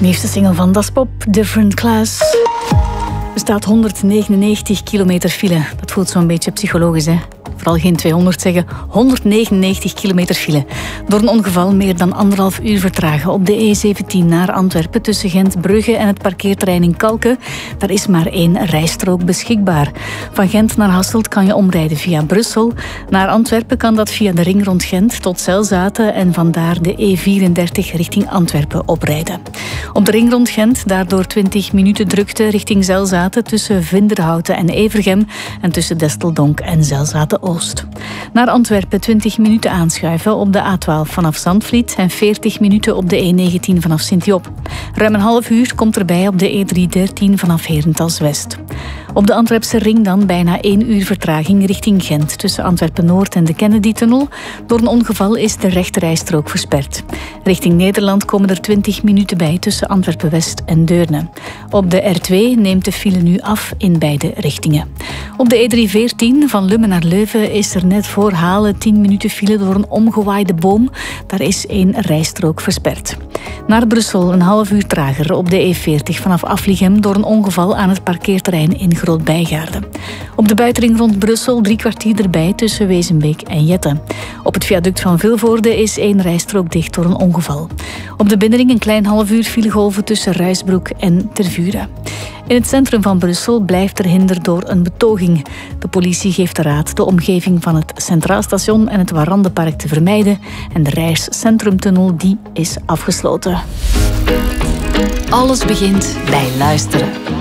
Nieuwste single van Das Pop, Different Class. Er staat 199 kilometer file. Dat voelt zo'n beetje psychologisch, hè? Vooral geen 200 zeggen. 199 kilometer file. Door een ongeval meer dan 1,5 uur vertragen op de E17 naar Antwerpen tussen Gent, Brugge en het parkeerterrein in Kalken. Daar is maar 1 rijstrook beschikbaar. Van Gent naar Hasselt kan je omrijden via Brussel. Naar Antwerpen kan dat via de ring rond Gent tot Zelzaten en vandaar de E34 richting Antwerpen oprijden. Op de ring rond Gent daardoor 20 minuten drukte richting Zelzaten tussen Vinderhouten en Evergem en tussen Desteldonk en Zelzaten-Oost. Naar Antwerpen 20 minuten aanschuiven op de A12 vanaf Zandvliet en 40 minuten op de E19 vanaf Sint-Job. Ruim een half uur komt erbij op de E313 vanaf Herentals-West. Op de Antwerpse ring dan bijna 1 uur vertraging richting Gent tussen Antwerpen-Noord en de Kennedy-tunnel. Door een ongeval is de rechterrijstrook versperd. Richting Nederland komen er 20 minuten bij tussen Antwerpen-West en Deurne. Op de R2 neemt de file nu af in beide richtingen. Op de E314 van Lummen naar Leuven is er net voor Halen 10 minuten file door een omgewaaide boom. Daar is 1 rijstrook versperd. Naar Brussel een half uur trager op de E40 vanaf Afligem door een ongeval aan het parkeerterrein in Groot-Bijgaarde. Op de buitenring rond Brussel 3 kwartier erbij tussen Wezenbeek en Jette. Op het viaduct van Vilvoorde is 1 rijstrook dicht door een ongeval. Op de binnenring een klein half uur filegolven tussen Ruisbroek en Tervuren. In het centrum van Brussel blijft er hinder door een betoging. De politie geeft de raad de omgeving van het Centraal Station en het Warandenpark te vermijden en de Rijrs Centrumtunnel die is afgesloten. Alles begint bij luisteren.